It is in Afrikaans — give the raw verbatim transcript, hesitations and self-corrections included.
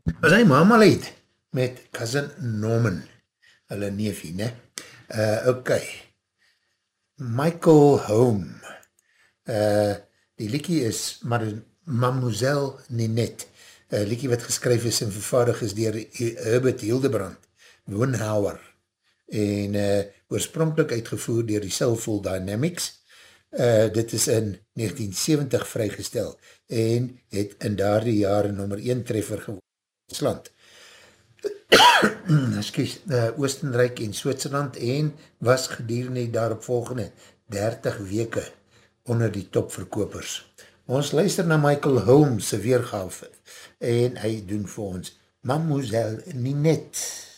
Was hy Marmalade met Cousin Norman, hulle neefie, ne? Uh, ok, Michael Home, uh, die liekie is Mademoiselle Ninette, uh, liekie wat geskryf is en vervaardig is dier Herbert Hildebrand, Woonhouwer, en uh, oorspronkelijk uitgevoer dier die Soulful Dynamics. Uh, dit is in negentien seventig vrygestel en het in daardie jare nummer een treffer geworden Sland. Excuse, uh, Oostenrijk en Switserland en was gedurende daarop volgende dertig weke onder die topverkopers. Ons luister na Michael Holmes se weergave en hy doen vir ons Mademoiselle Ninette.